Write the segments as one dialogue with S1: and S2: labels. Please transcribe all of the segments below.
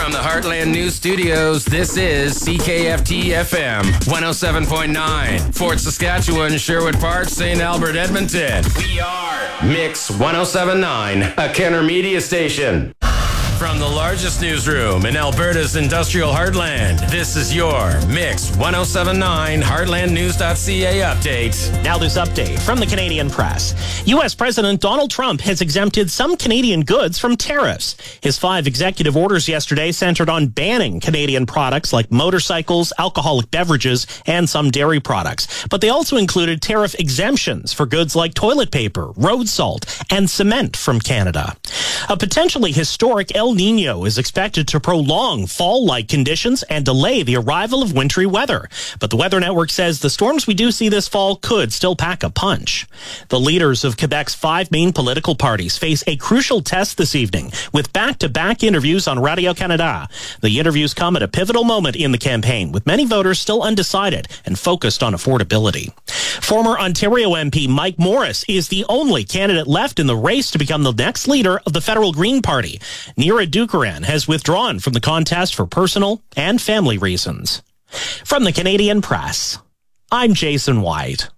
S1: From the Heartland News Studios, this is CKFT FM 107.9. Fort Saskatchewan, Sherwood Park, St. Albert, Edmonton. We are Mix 107.9, a Kenner media station. From the largest newsroom in Alberta's industrial heartland, this is your Mix 107.9 HeartlandNews.ca update.
S2: Now this update from the Canadian Press. U.S. President Donald Trump has exempted some Canadian goods from tariffs. His 5 executive orders yesterday centered on banning Canadian products like motorcycles, alcoholic beverages, and some dairy products. But they also included tariff exemptions for goods like toilet paper, road salt, and cement from Canada. A potentially historic El Nino is expected to prolong fall-like conditions and delay the arrival of wintry weather. But the Weather Network says the storms we do see this fall could still pack a punch. The leaders of Quebec's 5 main political parties face a crucial test this evening with back-to-back interviews on Radio-Canada. The interviews come at a pivotal moment in the campaign, with many voters still undecided and focused on affordability. Former Ontario MP Mike Morris is the only candidate left in the race to become the next leader of the Federal Green Party. Neera Dukaran has withdrawn from the contest for personal and family reasons. From the Canadian Press, I'm Jason White.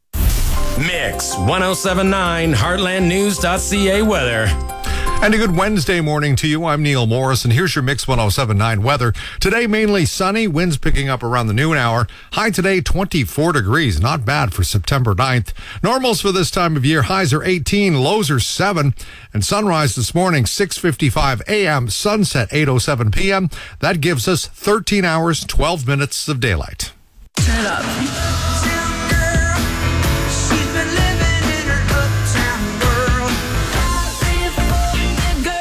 S1: Mix 107.9 HeartlandNews.ca weather.
S3: And a good Wednesday morning to you. I'm Neil Morris, and here's your Mix 107.9 weather. Today, mainly sunny, winds picking up around the noon hour. High today, 24 degrees. Not bad for September 9th. Normals for this time of year, highs are 18, lows are 7. And sunrise this morning, 6:55 a.m., sunset 8:07 p.m. That gives us 13 hours, 12 minutes of daylight.
S4: Turn up.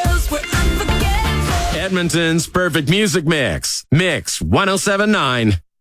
S1: Edmonton's perfect music mix. Mix 107.9.